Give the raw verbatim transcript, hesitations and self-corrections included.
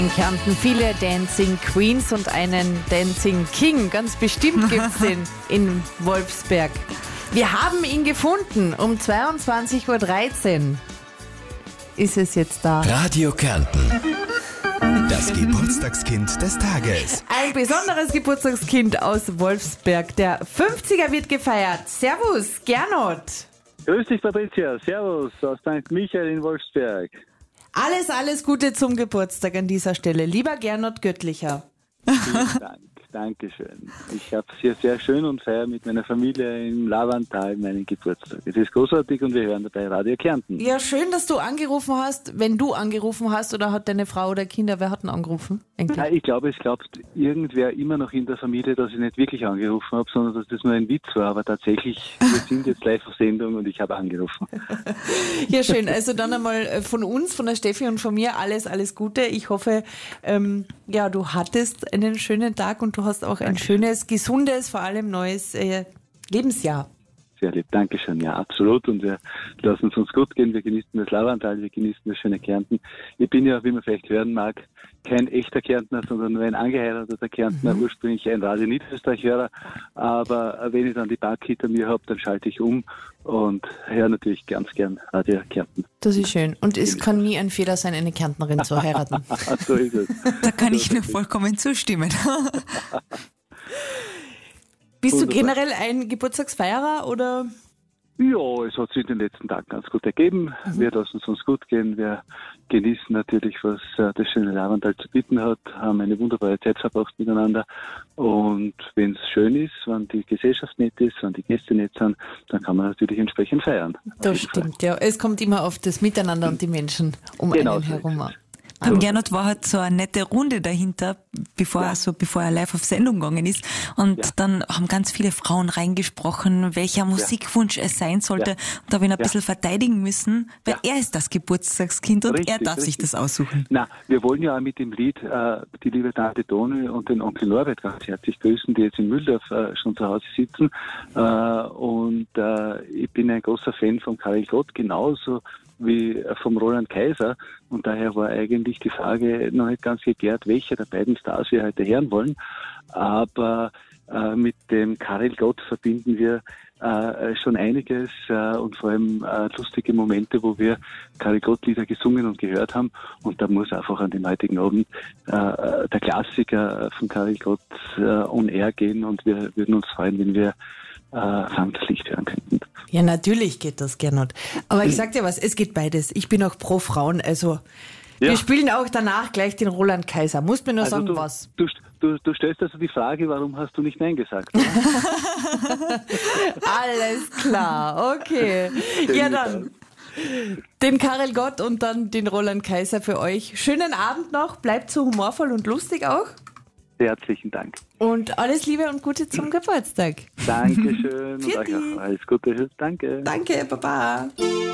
In Kärnten viele Dancing Queens und einen Dancing King. Ganz bestimmt gibt es den in Wolfsberg. Wir haben ihn gefunden. Um zweiundzwanzig Uhr dreizehn ist es jetzt da. Radio Kärnten. Das Geburtstagskind des Tages. Ein besonderes Geburtstagskind aus Wolfsberg. Der fünfziger wird gefeiert. Servus, Gernot. Grüß dich, Patricia. Servus aus Sankt Michael in Wolfsberg. Alles, alles Gute zum Geburtstag an dieser Stelle. Lieber Gernot Göttlicher. Vielen Dank. Dankeschön. Ich habe es hier sehr schön und feiere mit meiner Familie im Lavantal meinen Geburtstag. Es ist großartig und wir hören dabei Radio Kärnten. Ja, schön, dass du angerufen hast. Wenn du angerufen hast oder hat deine Frau oder Kinder, wer hat denn angerufen? Ja, ich glaube, es glaubt irgendwer immer noch in der Familie, dass ich nicht wirklich angerufen habe, sondern dass das nur ein Witz war. Aber tatsächlich, wir sind jetzt live auf Sendung und ich habe angerufen. Ja, schön. Also dann einmal von uns, von der Steffi und von mir alles, alles Gute. Ich hoffe, ähm, ja, du hattest einen schönen Tag und du hast auch ein schönes, gesundes, vor allem neues äh, Lebensjahr. Sehr lieb, Dankeschön, ja, absolut. Und wir lassen es uns gut gehen. Wir genießen das Lavantal, wir genießen das schöne Kärnten. Ich bin ja, wie man vielleicht hören mag, kein echter Kärntner, sondern nur ein angeheirateter Kärntner, mhm. ursprünglich ein Radio Niederösterreich-Hörer. Aber wenn ich dann die Park hinter mir habe, dann schalte ich um und höre natürlich ganz gern Radio Kärnten. Das ist schön. Und es kann nie ein Fehler sein, eine Kärntnerin zu heiraten. So ist es. Da kann ich nur vollkommen zustimmen. Bist du generell ein Geburtstagsfeierer oder? Ja, es hat sich in den letzten Tagen ganz gut ergeben. Mhm. Wir lassen es uns gut gehen. Wir genießen natürlich, was äh, das schöne Lavantal zu bieten hat, haben eine wunderbare Zeit verbracht miteinander. Und wenn es schön ist, wenn die Gesellschaft nett ist, wenn die Gäste nett sind, dann kann man natürlich entsprechend feiern. Das stimmt, Fall. Ja. Es kommt immer auf das Miteinander und die Menschen um genau einen so herum. Beim Gernot war halt so eine nette Runde dahinter, bevor, ja. er, so, bevor er live auf Sendung gegangen ist. Und ja. dann haben ganz viele Frauen reingesprochen, welcher Musikwunsch ja. es sein sollte. Ja. Und da habe ich ihn ein ja. bisschen verteidigen müssen, weil ja. er ist das Geburtstagskind und richtig, er darf richtig. sich das aussuchen. Na, wir wollen ja auch mit dem Lied äh, die liebe Tante Toni und den Onkel Norbert ganz herzlich grüßen, die jetzt in Mühldorf äh, schon zu Hause sitzen. Äh, und äh, ich bin ein großer Fan von Karel Gott, genauso wie vom Roland Kaiser, und daher war eigentlich die Frage noch nicht ganz geklärt, welcher der beiden Stars wir heute hören wollen, aber äh, mit dem Karel Gott verbinden wir äh, schon einiges äh, und vor allem äh, lustige Momente, wo wir Karel Gott Lieder gesungen und gehört haben, und da muss einfach an dem heutigen Abend äh, der Klassiker von Karel Gott äh, on air gehen, und wir würden uns freuen, wenn wir äh, Fang das Licht hören könnten. Ja, natürlich geht das, Gernot. Aber ich sag dir was, es geht beides. Ich bin auch pro Frauen, also ja. wir spielen auch danach gleich den Roland Kaiser. Musst mir nur also sagen, du, was. Du, du, du stellst also die Frage, warum hast du nicht Nein gesagt? Alles klar, okay. Ja, dann den Karel Gott und dann den Roland Kaiser für euch. Schönen Abend noch, bleibt so humorvoll und lustig auch. Herzlichen Dank. Und alles Liebe und Gute zum Geburtstag. Dankeschön und euch auch alles Gute. Danke. Danke, Baba.